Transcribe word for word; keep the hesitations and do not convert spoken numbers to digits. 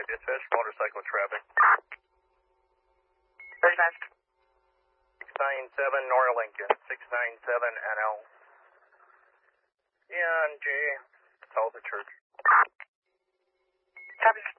Dispatch, motorcycle traffic. thirty-five. six nine seven North Lincoln, six nine seven N L. Yeah, and J, tell the church. Copy.